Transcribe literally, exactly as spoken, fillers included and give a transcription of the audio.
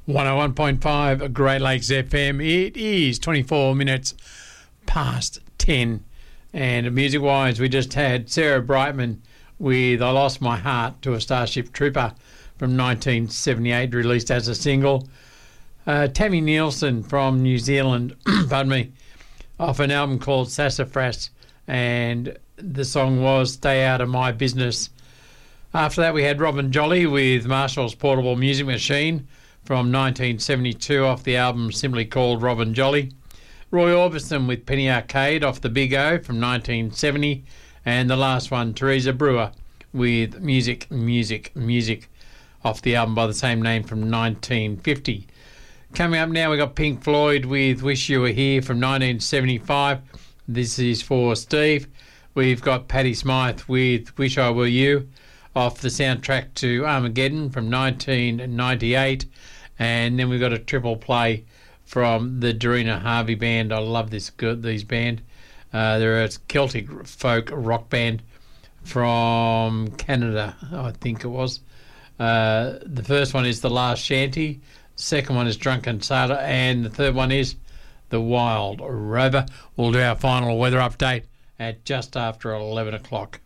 one oh one point five Great Lakes F M. It is twenty-four minutes past ten. And music-wise, we just had Sarah Brightman with I Lost My Heart to a Starship Trooper from nineteen seventy-eight, released as a single. Uh, Tammy Nielsen from New Zealand, pardon me, off an album called Sassafras, and the song was Stay Out of My Business. After that, we had Robin Jolly with Marshall's Portable Music Machine from nineteen seventy-two off the album simply called Robin Jolly. Roy Orbison with Penny Arcade off the Big O from nineteen seventy. And the last one, Teresa Brewer with Music, Music, Music off the album by the same name from nineteen fifty. Coming up now, we got Pink Floyd with Wish You Were Here from nineteen seventy-five. This is for Steve. We've got Patti Smythe with Wish I Were You off the soundtrack to Armageddon from nineteen ninety-eight. And then we've got a triple play from the Dorina Harvey Band. I love this good these band. Uh, they're a Celtic folk rock band from Canada, I think it was. Uh, the first one is The Last Shanty. Second one is Drunken Sailor. And the third one is The Wild Rover. We'll do our final weather update at just after eleven o'clock.